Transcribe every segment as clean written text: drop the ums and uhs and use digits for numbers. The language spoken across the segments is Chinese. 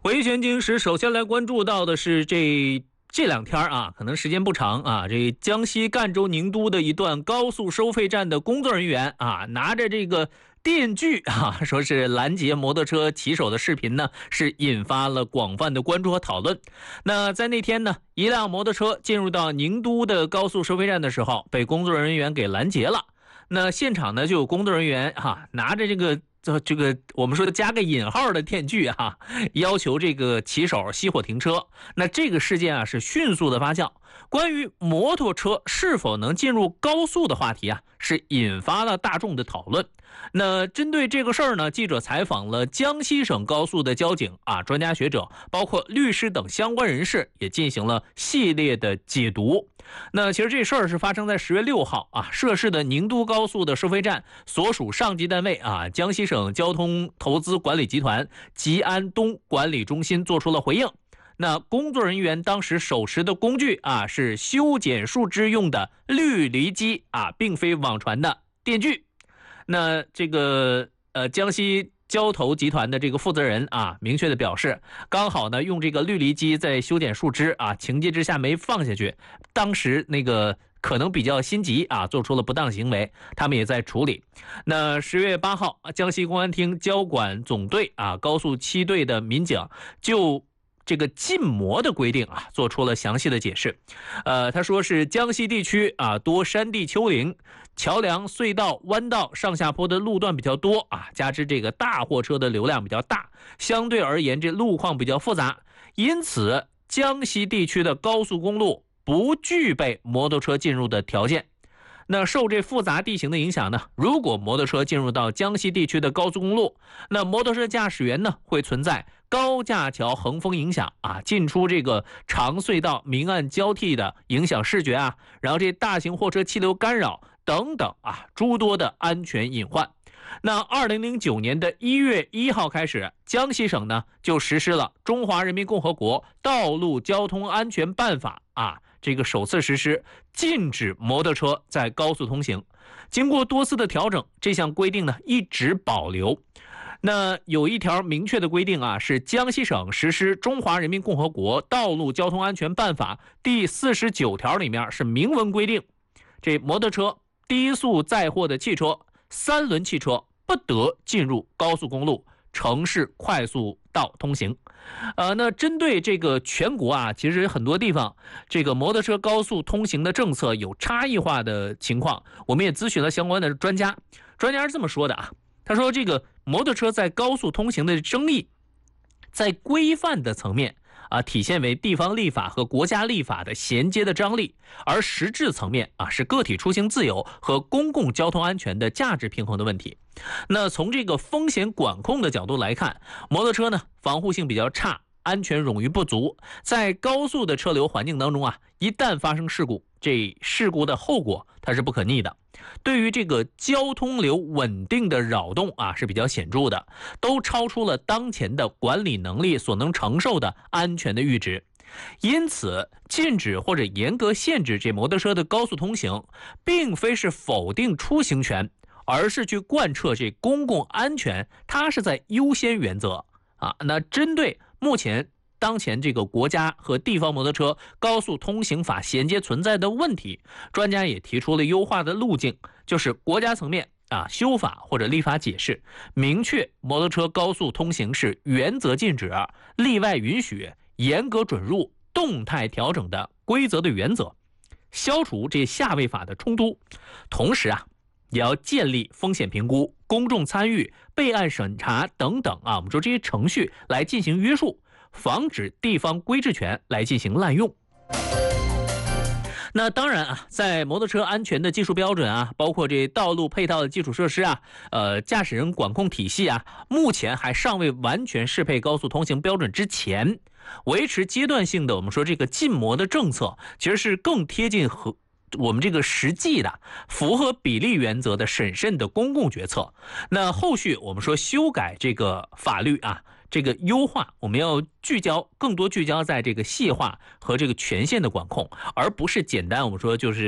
维权经时，首先来关注到的是这两天啊，可能时间不长啊，这江西赣州宁都的一段高速收费站的工作人员啊，拿着这个电锯啊，说是拦截摩托车骑手的视频呢，是引发了广泛的关注和讨论。那在那天呢，一辆摩托车进入到宁都的高速收费站的时候，被工作人员给拦截了。那现场呢，就有工作人员拿着这个我们说的加个引号的电锯要求这个骑手熄火停车。那这个事件是迅速的发酵，关于摩托车是否能进入高速的话题是引发了大众的讨论。那针对这个事儿呢，记者采访了江西省高速的交警专家学者，包括律师等相关人士，也进行了系列的解读。那其实这事儿是发生在10月6号涉事的宁都高速的收费站所属上级单位江西省交通投资管理集团吉安东管理中心做出了回应。那工作人员当时手持的工具是修剪树枝用的绿篱机并非网传的电锯。那这个江西交投集团的这个负责人明确的表示，刚好呢用这个绿篱机在修剪树枝情急之下没放下去，当时那个可能比较心急做出了不当行为，他们也在处理。那10月8号，江西公安厅交管总队高速7队的民警就这个禁摩的规定做出了详细的解释。他说是江西地区多山地丘陵，桥梁、隧道、弯道、上下坡的路段比较多加之这个大货车的流量比较大，相对而言这路况比较复杂，因此江西地区的高速公路不具备摩托车进入的条件。那受这复杂地形的影响呢，如果摩托车进入到江西地区的高速公路，那摩托车驾驶员呢会存在高架桥横风影响进出这个长隧道明暗交替的影响视觉然后这大型货车气流干扰等等诸多的安全隐患。那2009年的1月1号开始，江西省呢就实施了《中华人民共和国道路交通安全办法》这个首次实施，禁止摩托车在高速通行。经过多次的调整，这项规定呢一直保留。那有一条明确的规定是江西省实施《中华人民共和国道路交通安全办法》第49条里面是明文规定，这摩托车、低速载货的汽车、3轮汽车不得进入高速公路、城市快速道通行。那针对这个全国其实很多地方这个摩托车高速通行的政策有差异化的情况，我们也咨询了相关的专家是这么说的他说这个摩托车在高速通行的争议，在规范的层面体现为地方立法和国家立法的衔接的张力，而实质层面是个体出行自由和公共交通安全的价值平衡的问题。那从这个风险管控的角度来看，摩托车呢防护性比较差，安全冗余不足，在高速的车流环境当中一旦发生事故，这事故的后果它是不可逆的，对于这个交通流稳定的扰动是比较显著的，都超出了当前的管理能力所能承受的安全的阈值。因此禁止或者严格限制这摩托车的高速通行，并非是否定出行权，而是去贯彻这公共安全，它是在优先原则那针对当前这个国家和地方摩托车高速通行法衔接存在的问题，专家也提出了优化的路径，就是国家层面修法或者立法解释，明确摩托车高速通行是原则禁止、例外允许、严格准入、动态调整的规则的原则，消除这下位法的冲突。同时也要建立风险评估、公众参与、备案审查等等我们说这些程序来进行约束，防止地方规制权来进行滥用。那当然在摩托车安全的技术标准包括这道路配套的基础设施驾驶人管控体系目前还尚未完全适配高速通行标准之前，维持阶段性的我们说这个禁摩的政策，其实是更贴近和我们这个实际的符合比例原则的审慎的公共决策。那后续我们说修改这个法律这个优化，我们要更多聚焦在这个细化和这个权限的管控，而不是简单我们说就是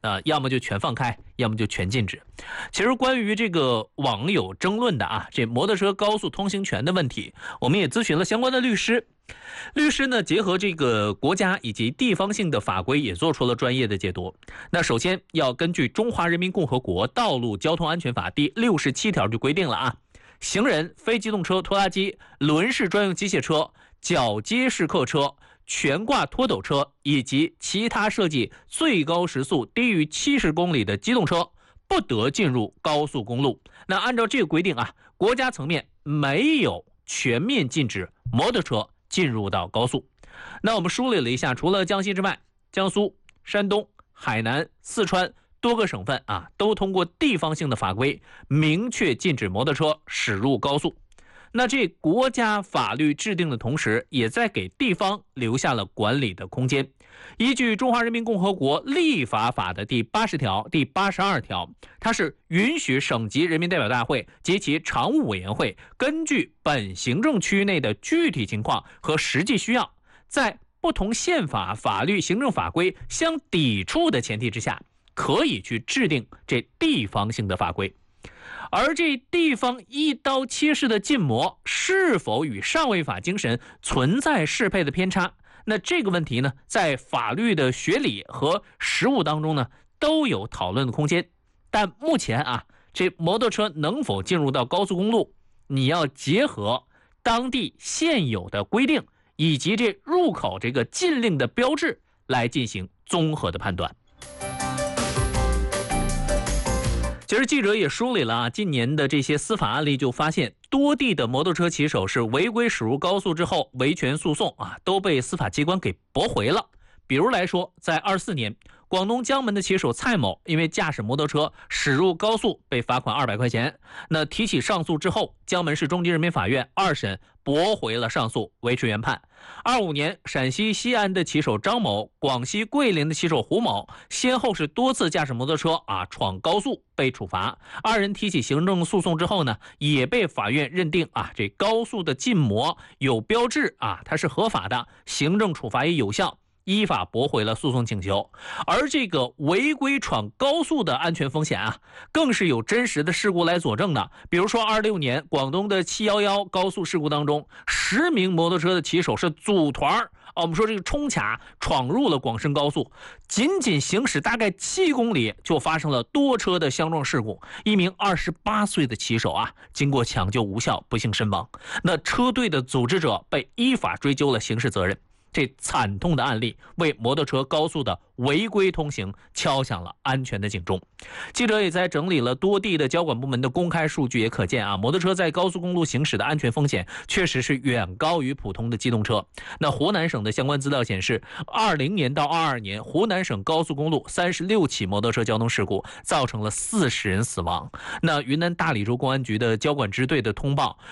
要么就全放开，要么就全禁止。其实关于这个网友争论的这摩托车高速通行权的问题，我们也咨询了相关的律师。律师呢，结合这个国家以及地方性的法规，也做出了专业的解读。那首先要根据《中华人民共和国道路交通安全法》第67条就规定了行人、非机动车、拖拉机、轮式专用机械车、铰接式客车、悬挂拖斗车以及其他设计最高时速低于70公里的机动车，不得进入高速公路。那按照这个规定国家层面没有全面禁止摩托车进入到高速。那我们梳理了一下，除了江西之外，江苏、山东、海南、四川多个省份都通过地方性的法规明确禁止摩托车驶入高速。那这国家法律制定的同时，也在给地方留下了管理的空间。依据《中华人民共和国立法法》的第80条、第82条，它是允许省级人民代表大会及其常务委员会根据本行政区域内的具体情况和实际需要，在不同宪法、法律、行政法规相抵触的前提之下，可以去制定这地方性的法规。而这地方一刀切式的禁摩是否与上位法精神存在适配的偏差，那这个问题呢，在法律的学理和实务当中呢，都有讨论的空间。但目前这摩托车能否进入到高速公路，你要结合当地现有的规定以及这入口这个禁令的标志来进行综合的判断。其实记者也梳理了近年的这些司法案例，就发现多地的摩托车骑手是违规驶入高速之后，维权诉讼都被司法机关给驳回了。比如来说，在24年，广东江门的骑手蔡某因为驾驶摩托车驶入高速被罚款200块钱，那提起上诉之后，江门市中级人民法院2审驳回了上诉，维持原判。25年，陕西西安的骑手张某、广西桂林的骑手胡某先后是多次驾驶摩托车闯高速被处罚，二人提起行政诉讼之后呢，也被法院认定这高速的禁摩有标志它是合法的，行政处罚也有效，依法驳回了诉讼请求。而这个违规闯高速的安全风险更是有真实的事故来佐证的。比如说26年广东的711高速事故当中，10名摩托车的骑手是组团我们说这个冲卡闯入了广深高速，仅仅行驶大概7公里就发生了多车的相撞事故，一名28岁的骑手经过抢救无效不幸身亡。那车队的组织者被依法追究了刑事责任。这惨痛的案例为摩托车高速的违规通行敲响了安全的警钟。记者也在整理了多地的交管部门的公开数据，也可见摩托车在高速公路行驶的安全风险确实是远高于普通的机动车。那湖南省的相关资料显示，20年到22年，湖南省高速公路36起摩托车交通事故，造成了40人死亡。那云南大理州公安局的交管支队的通报，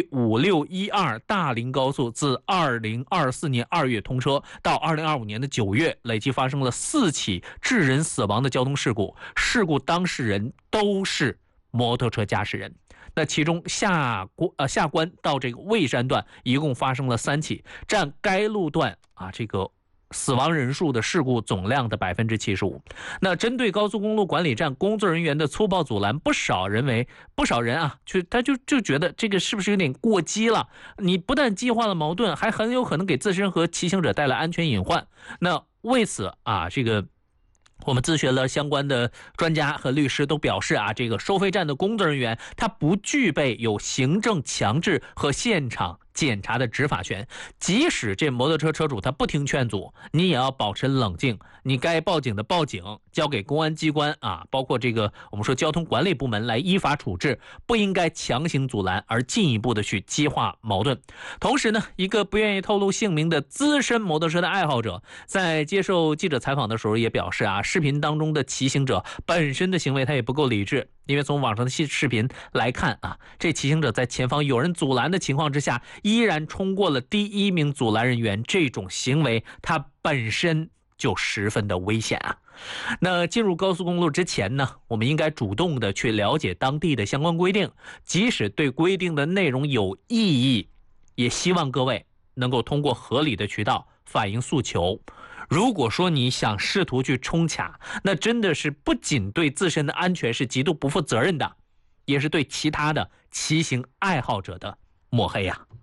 G5612 大林高速自2024年2月通车到2025年的9月，累计发生了4起致人死亡的交通事故，事故当事人都是摩托车驾驶人。那其中下关到这个蔚山段一共发生了3起，占该路段这个死亡人数的事故总量的 75%。 那针对高速公路管理站工作人员的粗暴阻拦，不少人他就觉得这个是不是有点过激了？你不但激化了矛盾，还很有可能给自身和骑行者带来安全隐患。那为此这个我们咨询了相关的专家和律师，都表示这个收费站的工作人员他不具备有行政强制和现场检查的执法权，即使这摩托车车主他不听劝阻，你也要保持冷静，你该报警的报警，交给公安机关包括这个我们说交通管理部门来依法处置，不应该强行阻拦而进一步的去激化矛盾。同时呢，一个不愿意透露姓名的资深摩托车的爱好者在接受记者采访的时候也表示视频当中的骑行者本身的行为他也不够理智，因为从网上的视频来看这骑行者在前方有人阻拦的情况之下，依然冲过了第1名阻拦人员，这种行为它本身就十分的危险那进入高速公路之前呢，我们应该主动的去了解当地的相关规定，即使对规定的内容有异议，也希望各位能够通过合理的渠道反映诉求。 如果说你想试图去冲卡，那真的是不仅对自身的安全是极度不负责任的，也是对其他的骑行爱好者的抹黑呀。